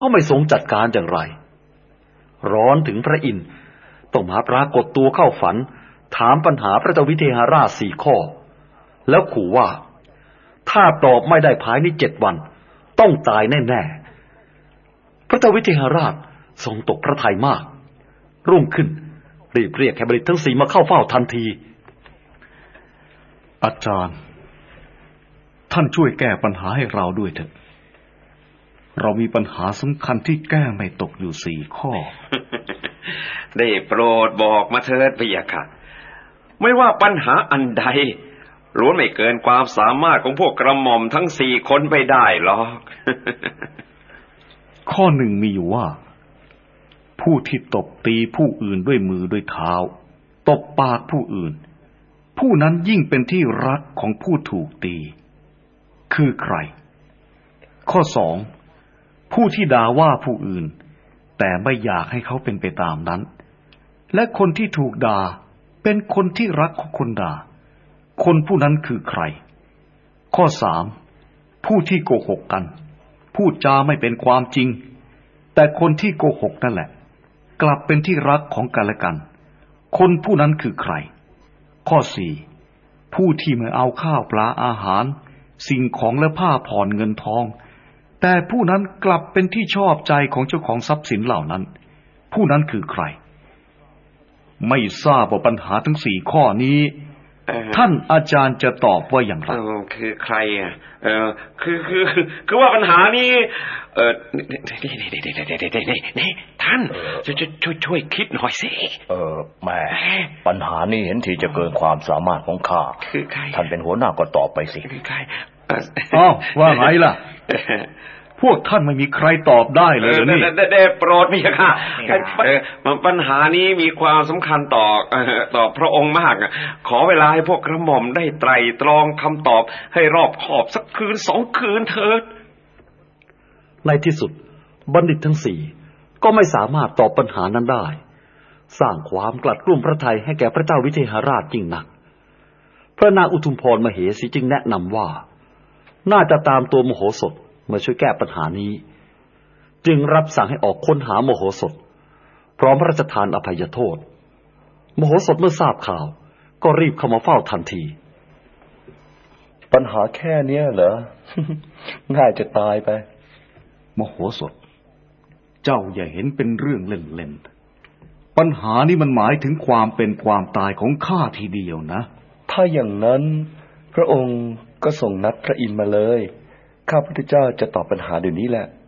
ก็ไม่ทรงจัดการอย่างไรร้อนถึงพระอินทร์ต้องมาปรากฏตัวเข้าฝันถามปัญหาพระเจ้าวิเทหราช4 ข้อแล้วขู่ว่าถ้าตอบไม่ได้ภายใน7 วันต้องตายแน่ๆพระเจ้าวิเทหราชทรงตกพระทัยมากรุ่งขึ้นรีบเรียกแคบริตทั้ง4มาเข้าเฝ้าทันทีอาจารย์ท่านช่วยแก้ปัญหาให้เราด้วยเถอะเรามีปัญหาสำคัญที่แก้ไม่ตกอยู่4 ข้อได้โปรดบอกมาเถิดพะยะค่ะไม่ว่าปัญหาอันใดล้วนไม่เกินความสามารถของพวกกระหม่อมทั้ง4 คนไปได้หรอกข้อ 1มีอยู่ว่าผู้ที่ตบตีผู้อื่นด้วยมือด้วยเท้าตบปากผู้อื่นผู้นั้นยิ่งเป็นที่รักของผู้ถูกตีคือใครข้อ 2ผู้ที่ด่าว่าผู้อื่นแต่ไม่อยากให้เขาเป็นไปตามนั้นและคนที่ถูกด่าเป็นคนที่รักของคนด่าคนผู้นั้นคือใครข้อ 3ผู้ที่โกหกกันพูดจาไม่เป็นความจริงแต่คนที่โกหกนั่นแหละกลับเป็นที่รักของกันและกันคนผู้นั้นคือใครข้อ 4ผู้ที่ไม่เอาข้าวปลาอาหารสิ่งของและผ้าผ่อนเงินทองแต่ผู้นั้นกลับเป็นที่ชอบใจของเจ้าของทรัพย์สินเหล่านั้นผู้นั้นคือใครไม่ทราบว่าปัญหาทั้ง4 ข้อนี้ท่านอาจารย์จะตอบว่าอย่างไรคือใครอ่ะคือว่าปัญหานี้นี่ท่านช่วยคิดหน่อยสิแม่ปัญหานี้เห็นทีจะเกินความสามารถของข้าคือใครท่านเป็นหัวหน้าก็ตอบไปสิคือใครว่าไงล่ะพวกท่านไม่มีใครตอบได้เลยนี่ได้โปรดพะยะค่ะปัญหานี้มีความสำคัญต่อพระองค์มากขอเวลาให้พวกกระหม่อมได้ไตร่ตรองคำตอบให้รอบคอบสักคืน2 คืนเถิดในที่สุดบัณฑิตทั้ง4ก็ไม่สามารถตอบปัญหานั้นได้สร้างความกลัดกลุ้มพระทัยให้แก่พระเจ้าวิเทหราชยิ่งนักพระนางอุทุมพรมเหสีจึงแนะนำว่าน่าจะตามตัวมโหสถมาช่วยแก้ปัญหานี้จึงรับสั่งให้ออกค้นหามโหสถพร้อมพระราชทานอภัยโทษมโหสถเมื่อทราบข่าวก็รีบเข้ามาเฝ้าทันทีปัญหาแค่นี้เหรอ ง่ายจะตายไปมโหสถเจ้าอย่าเห็นเป็นเรื่องเล่นๆปัญหานี้มันหมายถึงความเป็นความตายของข้าทีเดียวนะถ้าอย่างนั้นพระองค์ก็ส่งนัดพระอินทร์มาเลยข้าพุทธเจ้าจะตอบปัญหาเดี๋ยวนี้แหละ